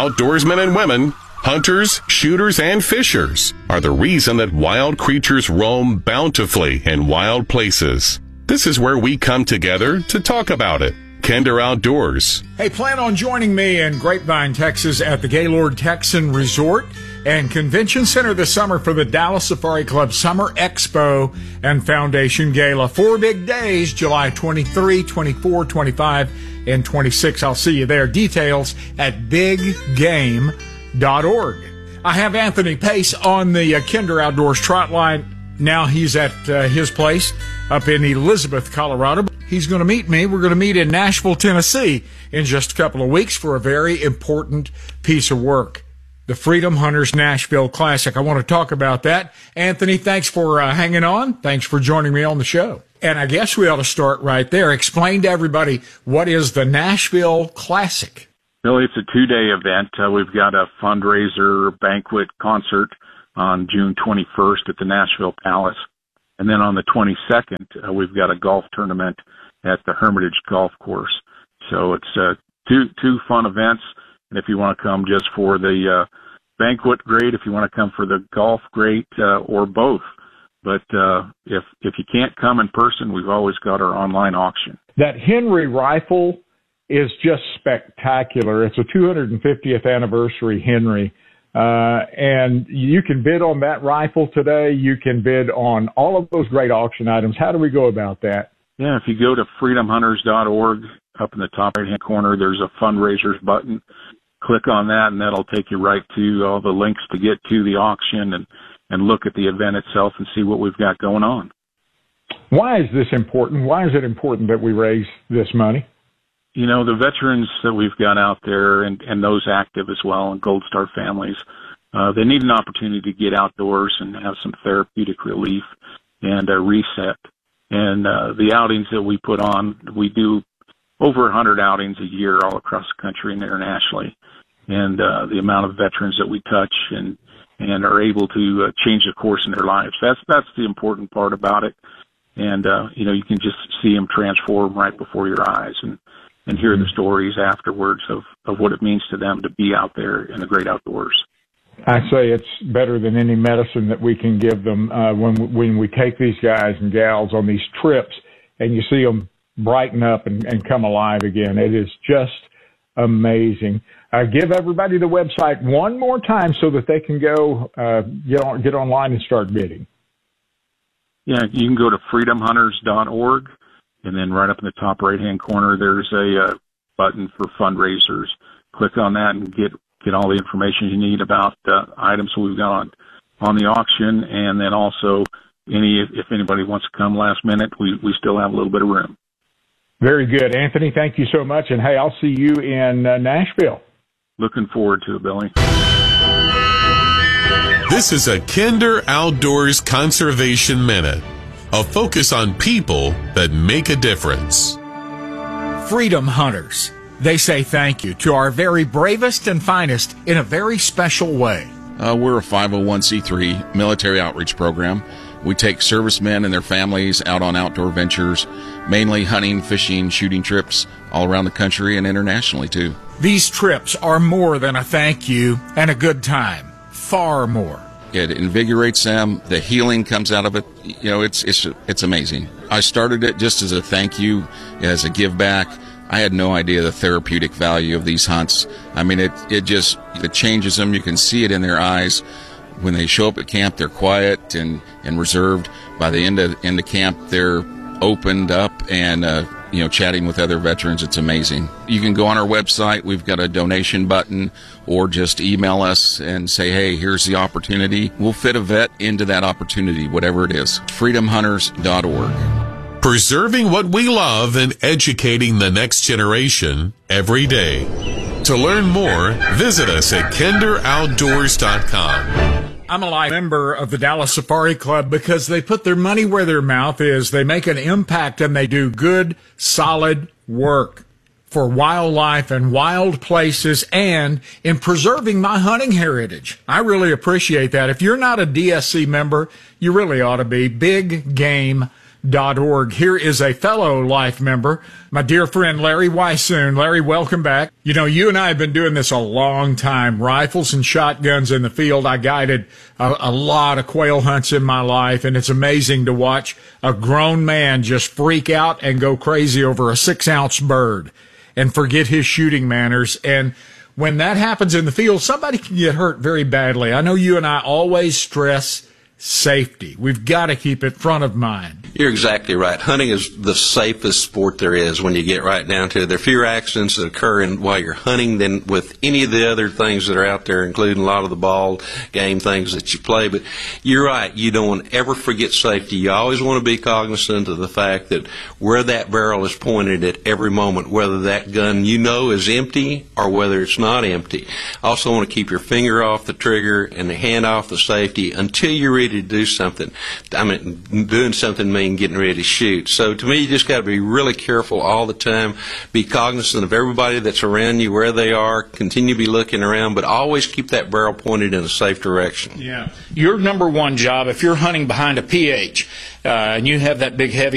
Outdoorsmen and women, hunters, shooters, and fishers are the reason that wild creatures roam bountifully in wild places. This is where we come together to talk about it. Kinder Outdoors. Hey, plan on joining me in Grapevine, Texas at the Gaylord Texan Resort and Convention Center this summer for the Dallas Safari Club Summer Expo and Foundation Gala. 4 big days, July 23, 24, 25, and 26. I'll see you there. Details at biggame.org. I have Anthony Pace on the Kinder Outdoors Trot Line. Now he's at his place up in Elizabeth, Colorado. He's going to meet me. We're going to meet in Nashville, Tennessee in just a couple of weeks for a very important piece of work, the Freedom Hunters Nashville Classic. I want to talk about that. Anthony, thanks for hanging on. Thanks for joining me on the show. And I guess we ought to start right there. Explain to everybody, what is the Nashville Classic? Billy, it's a 2-day event. We've got a fundraiser banquet concert on June 21st at the Nashville Palace. And then on the 22nd, we've got a golf tournament at the Hermitage Golf Course. So it's two fun events. And if you want to come just for the banquet, great. If you want to come for the golf, great, or both. But if you can't come in person, we've always got our online auction. That Henry rifle is just spectacular. It's a 250th anniversary Henry. And you can bid on that rifle today. You can bid on all of those great auction items. How do we go about that? Yeah, if you go to freedomhunters.org, up in the top right-hand corner, there's a fundraisers button. Click on that, and that'll take you right to all the links to get to the auction and look at the event itself and see what we've got going on. Why is this important? Why is it important that we raise this money? You know, the veterans that we've got out there and those active as well, and Gold Star families, they need an opportunity to get outdoors and have some therapeutic relief and a reset. And the outings that we put on, we do over 100 outings a year all across the country and internationally. And the amount of veterans that we touch and are able to change the course in their lives, that's the important part about it. And, you know, you can just see them transform right before your eyes and hear the stories afterwards of what it means to them to be out there in the great outdoors. I say it's better than any medicine that we can give them when we take these guys and gals on these trips and you see them brighten up and come alive again. It is just amazing. Give everybody the website one more time so that they can go get online and start bidding. Yeah, you can go to freedomhunters.org, and then right up in the top right-hand corner, there's a button for fundraisers. Click on that and get all the information you need about items we've got on the auction, and then also if anybody wants to come last minute, we still have a little bit of room. Very good. Anthony, thank you so much, and hey, I'll see you in Nashville. Looking forward to it, Billy. This is a Kinder Outdoors Conservation Minute, a focus on people that make a difference. Freedom Hunters. They say thank you to our very bravest and finest in a very special way. We're a 501c3 military outreach program. We take servicemen and their families out on outdoor ventures, mainly hunting, fishing, shooting trips all around the country and internationally, too. These trips are more than a thank you and a good time. Far more. It invigorates them. The healing comes out of it. You know, it's amazing. I started it just as a thank you, as a give back. I had no idea the therapeutic value of these hunts. I mean, it changes them. You can see it in their eyes. When they show up at camp, they're quiet and reserved. By the end of camp, they're opened up and chatting with other veterans. It's amazing. You can go on our website. We've got a donation button, or just email us and say, hey, here's the opportunity. We'll fit a vet into that opportunity, whatever it is. freedomhunters.org. Preserving what we love and educating the next generation every day. To learn more, visit us at kinderoutdoors.com. I'm a life member of the Dallas Safari Club because they put their money where their mouth is. They make an impact and they do good, solid work for wildlife and wild places and in preserving my hunting heritage. I really appreciate that. If you're not a DSC member, you really ought to be. biggame.org. Here is a fellow Life member, my dear friend Larry Weissoon. Larry, welcome back. You know, you and I have been doing this a long time, rifles and shotguns in the field. I guided a lot of quail hunts in my life, and it's amazing to watch a grown man just freak out and go crazy over a 6-ounce bird and forget his shooting manners. And when that happens in the field, somebody can get hurt very badly. I know you and I always stress safety. We've got to keep it front of mind. You're exactly right. Hunting is the safest sport there is when you get right down to it. There are fewer accidents that occur while you're hunting than with any of the other things that are out there, including a lot of the ball game things that you play. But you're right. You don't want to ever forget safety. You always want to be cognizant of the fact that where that barrel is pointed at every moment, whether that gun you know is empty or whether it's not empty. Also want to keep your finger off the trigger and the hand off the safety until you're ready to do something. I mean, doing something means getting ready to shoot. So to me, you just got to be really careful all the time. Be cognizant of everybody that's around you, where they are. Continue to be looking around, but always keep that barrel pointed in a safe direction. Yeah. Your number one job, if you're hunting behind a PH and you have that big heavy